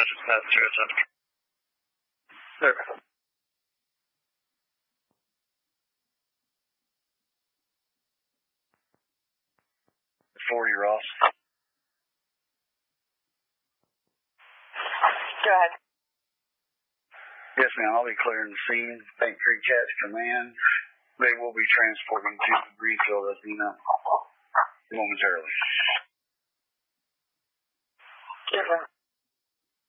just passed through it. There. 40, Ross. Go ahead. Yes, ma'am. I'll be clearing the scene. Bank Creek Cats Command. They will be transporting to the refill at Nina momentarily. Yes, sir.